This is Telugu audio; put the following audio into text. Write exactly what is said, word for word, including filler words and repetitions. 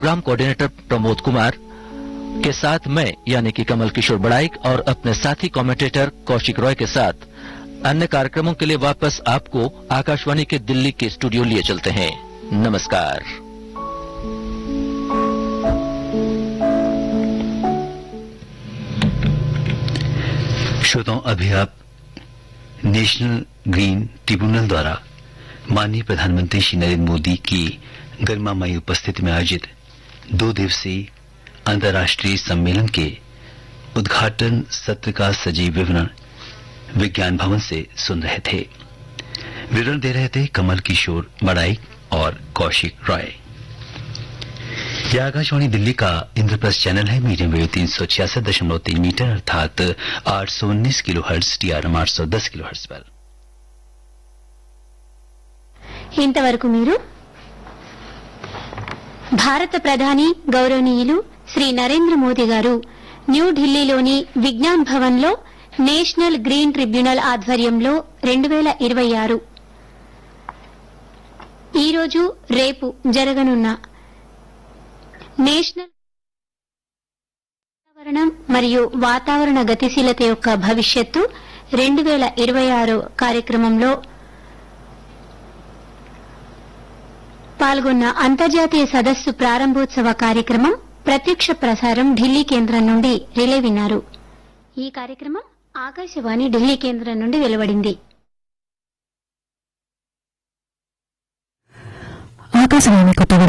प्रोग्राम कोऑर्डिनेटर प्रमोद कुमार के साथ मैं यानी कि कमल किशोर बड़ाइक और अपने साथी कमेंटेटर कौशिक रॉय के साथ अन्य कार्यक्रमों के लिए वापस आपको आकाशवाणी के दिल्ली के स्टूडियो लिए चलते हैं। नमस्कार। श्रोताओं, अभी आप नेशनल ग्रीन ट्रिब्यूनल द्वारा माननीय प्रधानमंत्री श्री नरेंद्र मोदी की गरिमामयी उपस्थिति में आयोजित दो दिवसीय अंतर्राष्ट्रीय सम्मेलन के उद्घाटन सत्र का सजीव विवरण विज्ञान भवन से सुन रहे थे। विवरण दे रहे थे कमल किशोर बड़ाइक और कौशिक रॉय। यह आकाशवाणी दिल्ली का इंद्रप्रस्थ चैनल है। मीडियम वेव तीन सौ छियासठ दशमलव तीन मीटर अर्थात आठ सौ उन्नीस किलो हर्ट्ज टीआरएम आठ सौ दस किलो हर्ट्ज पर। ఇంతవరకు మీరు భారత ప్రధాని గౌరవనీయులు శ్రీ నరేంద్ర మోదీ గారు న్యూఢిల్లీలోని విజ్ఞాన్ భవన్లో నేషనల్ గ్రీన్ ట్రిబ్యునల్ ఆధ్వర్యంలో రెండు వేల ఇరవై ఆరు ఈరోజు రేపు జరగనున్న నేషనల్ పర్యావరణం మరియు వాతావరణ గతిశీలత యొక్క భవిష్యత్తు రెండు వేల ఇరవై ఆరు కార్యక్రమంలో పాల్గొన్న అంతర్జాతీయ సదస్సు ప్రారంభోత్సవ కార్యక్రమం ప్రత్యక్ష ప్రసారం ఢిల్లీ కేంద్రం నుండి రిలే విన్నారు। ఈ కార్యక్రమం ఆకాశవాణి ఢిల్లీ కేంద్రం నుండి వెలువడింది। ఆకాశవాణి కొత్తగూడెం